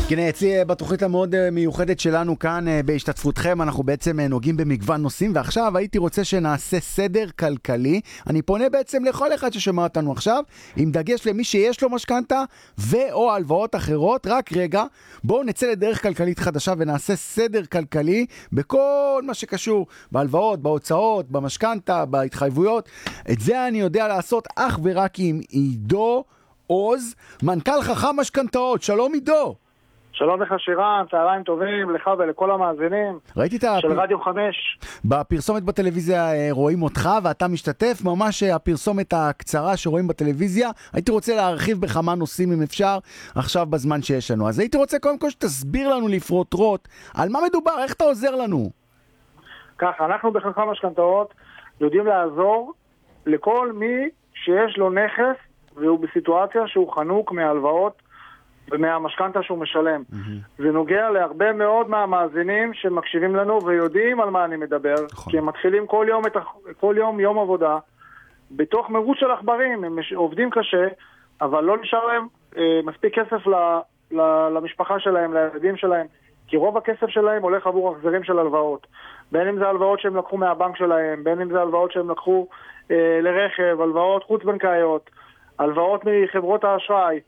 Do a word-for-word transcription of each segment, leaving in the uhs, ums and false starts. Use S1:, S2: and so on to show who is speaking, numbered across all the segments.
S1: כן, אצלי בתוכנית המאוד מיוחדת שלנו כאן בהשתתפותכם, אנחנו בעצם נוגעים במגוון נושאים, ועכשיו הייתי רוצה שנעשה סדר כלכלי. אני פונה בעצם לכל אחד ששומע אותנו עכשיו, עם דגש למי שיש לו משכנתה ואו הלוואות אחרות. רק רגע, בואו נצא לדרך כלכלית חדשה ונעשה סדר כלכלי בכל מה שקשור בהלוואות, בהוצאות, במשכנתה, בהתחייבויות. את זה אני יודע לעשות אך ורק עם עידו עוז, מנכ"ל חכם משכנתאות. שלום עידו.
S2: שלום לך שירן, צהריים טובים לך ולכל המאזינים
S1: ראיתי את
S2: של
S1: הפ...
S2: רדיו חמש.
S1: בפרסומת בטלוויזיה רואים אותך ואתה משתתף, ממש הפרסומת הקצרה שרואים בטלוויזיה. הייתי רוצה להרחיב בכמה נושאים אם אפשר עכשיו בזמן שיש לנו. אז הייתי רוצה קודם כל שתסביר לנו לפרוטרוט על מה מדובר, איך אתה עוזר לנו.
S2: ככה, אנחנו בחכם משכנתאות יודעים לעזור לכל מי שיש לו נכס והוא בסיטואציה שהוא חנוק מהלוואות ומהמשכנתה שהוא משלם. Mm-hmm. זה נוגע להרבה מאוד מהמאזינים שמקשיבים לנו ויודעים על מה אני מדבר, נכון. כי הם מתחילים כל יום, את, כל יום יום עבודה בתוך מרוץ של אכברים, הם עובדים קשה, אבל לא נשאר להם אה, מספיק כסף ל, ל, למשפחה שלהם, לילדים שלהם, כי רוב הכסף שלהם הולך עבור החזרים של הלוואות. בין אם זה הלוואות שהם לקחו מהבנק שלהם, בין אם זה הלוואות שהם לקחו אה, לרכב, הלוואות חוץ-בנקאיות, הלוואות מחברות האשראי,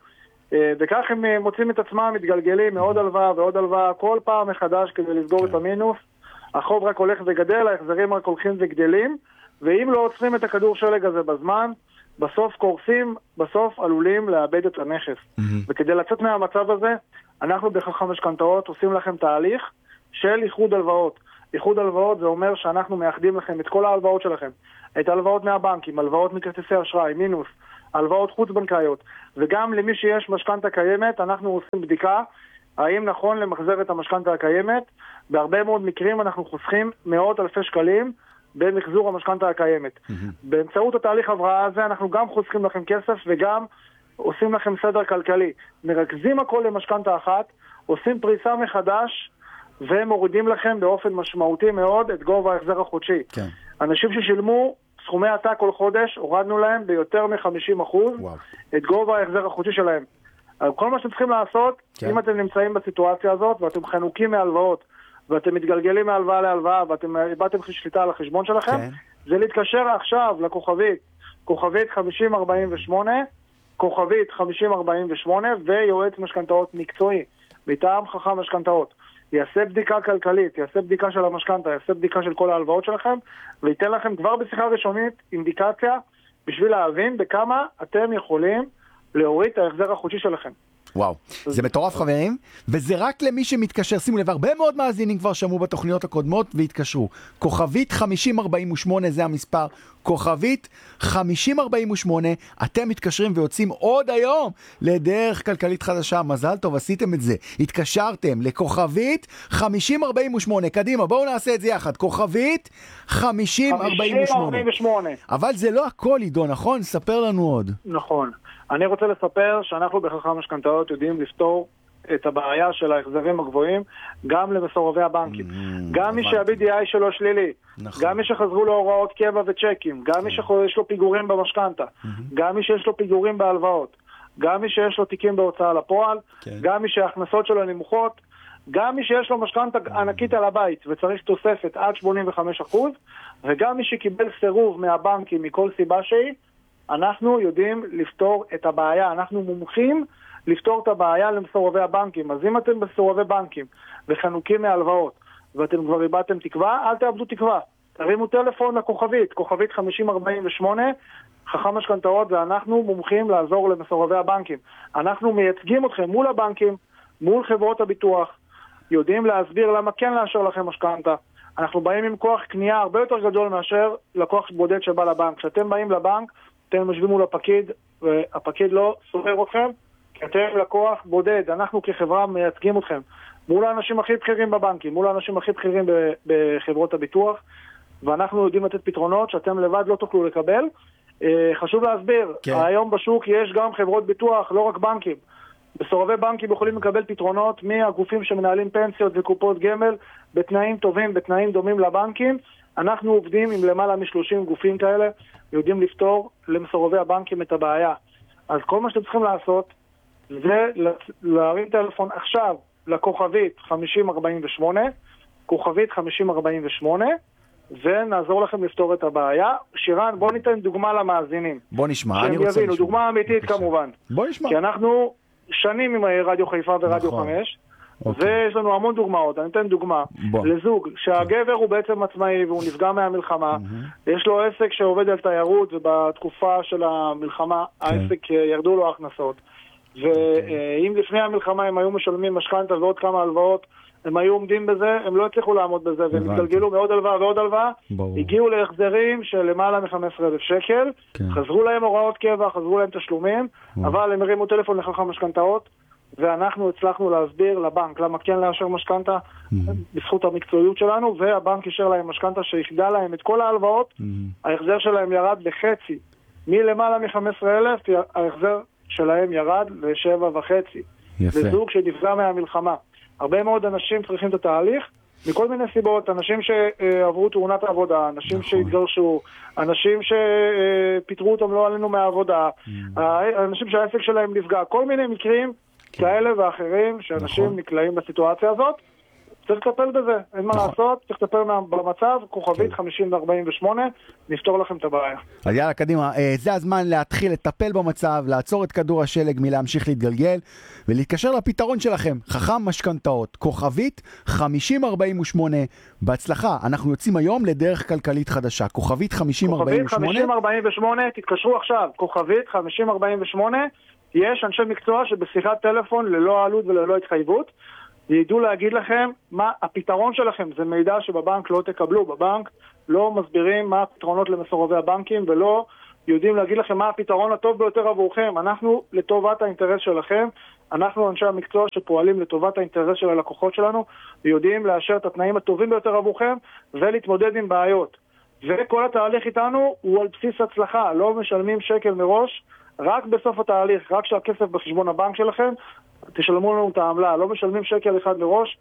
S2: וכך הם מוצאים את עצמם מתגלגלים מעוד הלוואה ועוד הלוואה כל פעם מחדש כדי לסגור את המינוס. החוב רק הולך וגדל, ההחזרים רק הולכים וגדלים, ואם לא עוצרים את הכדור שלג הזה בזמן, בסוף קורסים, בסוף עלולים לאבד את הנכס. וכדי לצאת מהמצב הזה, אנחנו בחכם משכנתאות עושים לכם תהליך של איחוד הלוואות. איחוד הלוואות זה אומר שאנחנו מאחדים לכם את כל ההלוואות שלכם, את ההלוואות מהבנקים, הלוואות מכרטיסי אשראי, מינוס, הלוואות חוץ-בנקאיות, וגם למי שיש משכנתה קיימת, אנחנו עושים בדיקה האם נכון למחזר את המשכנתה הקיימת. בהרבה מאוד מקרים אנחנו חוסכים מאות אלפי שקלים במחזור המשכנתה הקיימת. Mm-hmm. באמצעות התהליך הבראה הזה אנחנו גם חוסכים לכם כסף וגם עושים לכם סדר כלכלי. מרכזים הכל למשכנתה אחת, עושים פריסה מחדש ומורידים לכם באופן משמעותי מאוד את גובה ההחזר החודשי. כן. אנשים ששילמו סכומי עתק כל חודש, הורדנו להם ביותר מ-חמישים אחוז את גובה ההחזר החודשי שלהם. כל מה שאתם צריכים לעשות, כן. אם אתם נמצאים בסיטואציה הזאת, ואתם חנוקים מהלוואות, ואתם מתגלגלים מהלוואה להלוואה, ואתם איבדתם שליטה על החשבון שלכם, כן. זה להתקשר עכשיו לכוכבית, כוכבית חמישים ארבעים ושמונה, כוכבית חמישים ארבעים ושמונה, ויועץ משכנתאות מקצועי, מטעם חכם משכנתאות. יעשה בדיקה כלכלית, יעשה בדיקה של המשכנתה, יעשה בדיקה של כל ההלוואות שלכם, וייתן לכם כבר בשיחה ראשונית אינדיקציה בשביל להבין בכמה אתם יכולים להוריד את ההחזר החודשי שלכם.
S1: וואו, זה מטורף חברים, וזה רק למי שמתקשר. שימו לב, הרבה מאוד מאזינים כבר שמעו בתוכניות הקודמות והתקשרו. כוכבית חמישים ארבעים ושמונה זה המספר, כוכבית חמישים ארבעים ושמונה, אתם מתקשרים ויוצאים עוד היום לדרך כלכלית חדשה. מזל טוב, עשיתם את זה, התקשרתם לכוכבית חמישים ארבעים ושמונה. קדימה, בואו נעשה את זה יחד, כוכבית חמישים ארבעים ושמונה. אבל זה לא הכל עידו, נכון? ספר לנו עוד.
S2: נכון, אני רוצה לספר שאנחנו בחכם משכנתאות יודעים לפתור את הבעיה של ההחזרים הגבוהים גם למסורבי הבנקים. גם מי שה-בי די איי שלו שלילי, גם מי שחזרו להוראות קבע וצ'קים, גם מי שיש לו פיגורים במשכנתה, גם מי שיש לו פיגורים בהלוואות, גם מי שיש לו תיקים בהוצאה לפועל, גם מי שההכנסות שלו נמוכות, גם מי שיש לו משכנתה ענקית על הבית וצריך תוספת עד שמונים וחמישה אחוז, וגם מי שקיבל סירוב מהבנקים מכל סיבה שהיא, אנחנו יודעים לפתור את הבעיה. אנחנו מומחים לפתור את הבעיה למסורבי הבנקים. אז אם אתם בסורבי בנקים וחנוקים מהלוואות ואתם כבר איבדתם תקווה, אל תאבדו תקווה. תרימו טלפון לכוכבית, כוכבית חמישים ארבעים ושמונה, חכם משכנתאות, ואנחנו מומחים לעזור למסורבי הבנקים. אנחנו מייצגים אתכם מול הבנקים, מול חברות הביטוח, יודעים להסביר למה כן לאשר לכם משכנתה. אנחנו באים עם כוח קנייה הרבה יותר גדול מאשר לקוח בודד שבא לבנק. כשאתם באים לבנק, אתם משווים מול הפקיד, והפקיד לא סוחר אתכם, כי אתם לקוח בודד. אנחנו כחברה מייצגים אתכם מול האנשים הכי בכירים בבנקים, מול האנשים הכי בכירים בחברות הביטוח, ואנחנו יודעים לתת פתרונות שאתם לבד לא תוכלו לקבל. חשוב להסביר, כן. היום בשוק יש גם חברות ביטוח, לא רק בנקים. בסורבי בנקים יכולים לקבל פתרונות מהגופים שמנהלים פנסיות וקופות גמל בתנאים טובים, בתנאים דומים לבנקים. אנחנו עובדים עם למעלה מ-שלושים גופים כאלה, יודעים לפתור למסורבי הבנקים את הבעיה. אז כל מה שאתם צריכים לעשות זה להרים טלפון עכשיו לכוכבית חמישים ארבעים ושמונה, כוכבית חמישים ארבעים ושמונה, ונעזור לכם לפתור את הבעיה. שירן, בוא ניתן דוגמה למאזינים.
S1: בוא נשמע,
S2: אני רוצה לשמוע. דוגמה אמיתית כמובן.
S1: בוא נשמע.
S2: כי אנחנו שנים עם רדיו חיפה ורדיו
S1: נכון.
S2: חמש,
S1: אוקיי.
S2: ויש לנו המון דוגמאות. אני אתן דוגמה.
S1: בוא.
S2: לזוג, שהגבר הוא בעצם עצמאי והוא נפגע מהמלחמה, יש לו עסק שעובד על תיירות, ובתקופה של המלחמה העסק ירדו לו ההכנסות. ואם לפני המלחמה הם היו משלמים משכנתא ועוד כמה הלוואות, הם היו עומדים בזה, הם לא הצליחו לעמוד בזה, והם התגלגלו מעוד הלוואה ועוד הלוואה, הגיעו להחזרים של למעלה מ-חמישה עשר אלף שקל, חזרו להם הוראות קבע, חזרו להם תשלומים, אבל הם הרימו טלפון לחכם משכנתאות, ואנחנו הצלחנו להסביר לבנק למה כן לאשר משכנתא, בזכות המקצועיות שלנו, והבנק אישר להם משכנתא שיחדה להם את כל ההלוואות, ההחזר שלהם ירד בחצי, מלמעלה מ-חמישה עשר אלף, ההחזר שלהם ירד ל-שבע וחצי. לזוג שנפגע מהמלחמה. הרבה מאוד אנשים צריכים את התהליך, מכל מיני סיבות, אנשים שעברו תאונת העבודה, אנשים שהתגרשו, אנשים שפיטרו אותם לא עלינו מהעבודה, אנשים שהעסק שלהם נפגע, כל מיני מקרים כאלה ואחרים, שאנשים נקלעים בסיטואציה הזאת. צריך לטפל בזה, אין מה לעשות, צריך לטפל במצב, כוכבית חמישים ארבעים ושמונה, נפתור לכם את הבעיה.
S1: אז יאללה, קדימה, זה הזמן להתחיל לטפל במצב, לעצור את כדור השלג מלהמשיך להתגלגל, ולהתקשר לפתרון שלכם, חכם משכנתאות, כוכבית חמישים ארבעים ושמונה, בהצלחה, אנחנו יוצאים היום לדרך כלכלית חדשה, כוכבית חמישים ארבעים ושמונה.
S2: כוכבית חמישים ארבעים ושמונה, תתקשרו עכשיו, כוכבית חמישים ארבעים ושמונה, יש אנשי מקצוע שבשיחת טלפון ללא עלות וללא התחייבות, ידעו להגיד לכם מה הפתרון שלכם. זה מידע שבבנק לא תקבלו. בבנק לא מסבירים מה הפתרונות למסורבי הבנקים, ולא יודעים להגיד לכם מה הפתרון הטוב ביותר עבורכם. אנחנו לטובת האינטרס שלכם, אנחנו אנשי המקצוע שפועלים לטובת האינטרס של הלקוחות שלנו, ויודעים לאשר את התנאים הטובים ביותר עבורכם, ולהתמודד עם בעיות. וכל התהליך איתנו הוא על בסיס הצלחה. לא משלמים שקל מראש, רק בסוף התהליך, רק שהכסף בחשבון הבנק שלכם, תשלמו לנו את העמלה, לא משלמים שקל אחד לראש,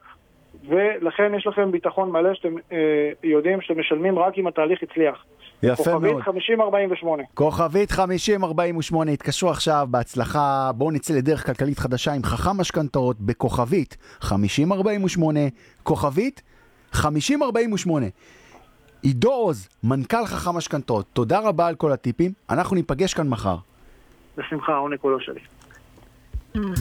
S2: ולכן יש לכם ביטחון מלא שאתם אה, יודעים שאתם משלמים רק אם התהליך הצליח.
S1: יפה מאוד.
S2: כוכבית חמישים ארבעים ושמונה.
S1: כוכבית חמישים ארבעים ושמונה, התקשרו עכשיו, בהצלחה, בואו נצא לדרך כלכלית חדשה עם חכם משכנתאות בכוכבית חמישים ארבעים ושמונה, כוכבית חמישים ארבעים ושמונה. עידו עוז, מנכ"ל חכם משכנתאות, תודה רבה על כל הטיפים, אנחנו ניפגש כאן מחר.
S2: בשמחה, עונה כולו שלי.